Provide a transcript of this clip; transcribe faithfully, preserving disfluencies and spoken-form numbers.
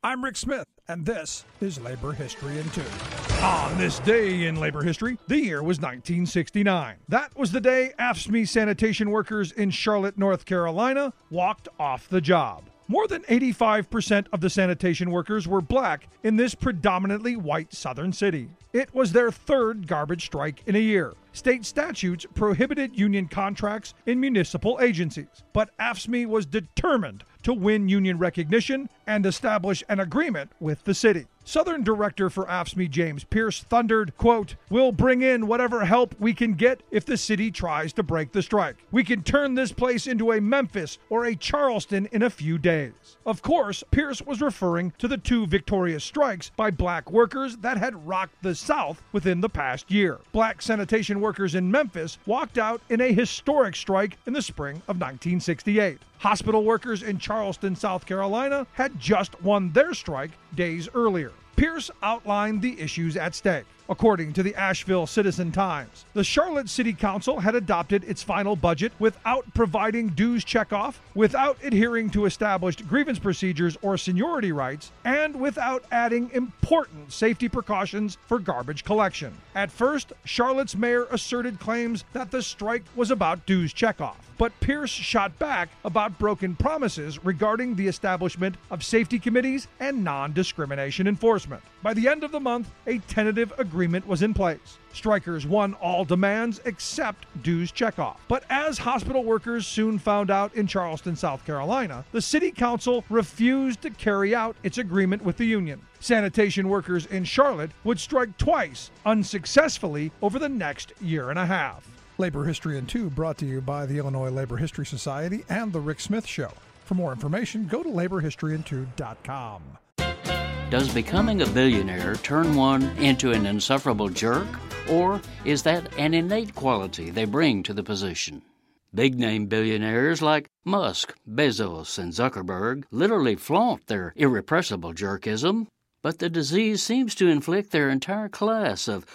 I'm Rick Smith, and this is Labor History in Two. On this day in labor history, the year was nineteen sixty-nine. That was the day A F S C M E sanitation workers in Charlotte, North Carolina, walked off the job. More than eighty-five percent of the sanitation workers were black in this predominantly white southern city. It was their third garbage strike in a year. State statutes prohibited union contracts in municipal agencies, but A F S C M E was determined to win union recognition and establish an agreement with the city. Southern Director for A F S C M E James Pierce thundered, quote, "We'll bring in whatever help we can get if the city tries to break the strike. We can turn this place into a Memphis or a Charleston in a few days." Of course, Pierce was referring to the two victorious strikes by black workers that had rocked the South within the past year. Black sanitation workers in Memphis walked out in a historic strike in the spring of nineteen sixty-eight. Hospital workers in Charleston, South Carolina had just won their strike days earlier. Pierce outlined the issues at stake. According to the Asheville Citizen-Times, the Charlotte City Council had adopted its final budget without providing dues checkoff, without adhering to established grievance procedures or seniority rights, and without adding important safety precautions for garbage collection. At first, Charlotte's mayor asserted claims that the strike was about dues checkoff, but Pierce shot back about broken promises regarding the establishment of safety committees and non-discrimination enforcement. By the end of the month, a tentative agreement was in place. Strikers won all demands except dues checkoff. But as hospital workers soon found out in Charleston, South Carolina, the city council refused to carry out its agreement with the union. Sanitation workers in Charlotte would strike twice, unsuccessfully, over the next year and a half. Labor History in Two brought to you by the Illinois Labor History Society and The Rick Smith Show. For more information, go to labor history in two dot com. Does becoming a billionaire turn one into an insufferable jerk? Or is that an innate quality they bring to the position? Big-name billionaires like Musk, Bezos, and Zuckerberg literally flaunt their irrepressible jerkism, but the disease seems to inflict their entire class of